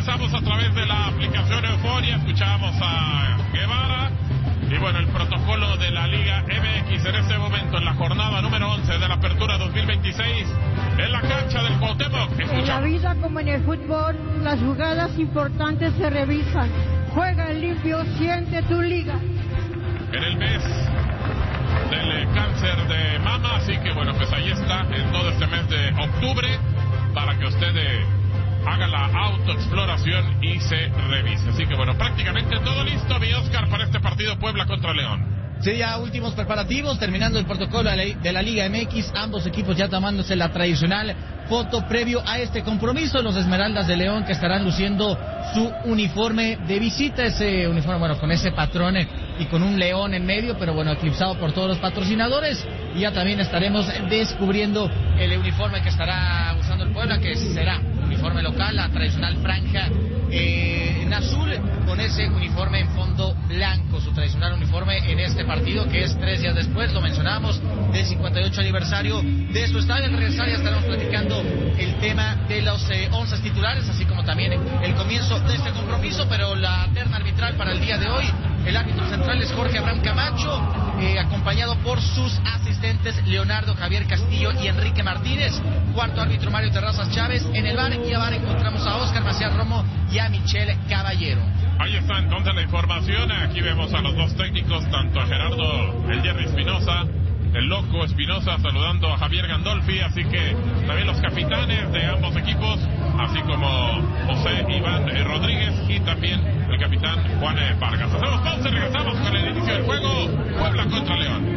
regresamos a través de la aplicación Euforia. Escuchábamos a Guevara. Y bueno, el protocolo de la Liga MX en este momento, en la jornada número 11 de la Apertura 2026, en la cancha del Cuauhtémoc. En la vida como en el fútbol, las jugadas importantes se revisan. Juega en limpio, siente tu liga. En el mes del cáncer de mama, así que bueno, pues ahí está, en todo este mes de octubre, para que usted haga la autoexploración y se revise. Así que bueno, prácticamente todo listo, mi Oscar, para este partido Puebla contra León. Sí, ya últimos preparativos, terminando el protocolo de la Liga MX, ambos equipos ya tomándose la tradicional foto previo a este compromiso. Los Esmeraldas de León, que estarán luciendo su uniforme de visita, ese uniforme, bueno, con ese patrón y con un león en medio, pero bueno, eclipsado por todos los patrocinadores. Y ya también estaremos descubriendo el uniforme que estará usando el Puebla, que será uniforme local, la tradicional franja en azul, con ese uniforme en fondo blanco, su tradicional uniforme en este partido, que es 3 días después, lo mencionamos, del 58 aniversario de su estadio. Al regresar ya estaremos platicando el tema de los 11 titulares, así como también el comienzo de este compromiso, pero la terna arbitral para el día de hoy, el árbitro central es Jorge Abraham Camacho, acompañado por sus asistentes Leonardo Javier Castillo y Enrique Martínez. Cuarto árbitro Mario Terrazas Chávez. En el VAR y a VAR encontramos a Oscar Maciel Romo y a Michelle Caballero. Ahí está entonces la información. Aquí vemos a los dos técnicos, tanto a Gerardo El Jerry Espinosa, el loco Espinosa, saludando a Javier Gandolfi, así que también los capitanes de ambos equipos, así como José Iván Rodríguez y también el capitán Juan Vargas. Hacemos pausa y regresamos con el inicio del juego. Puebla contra León.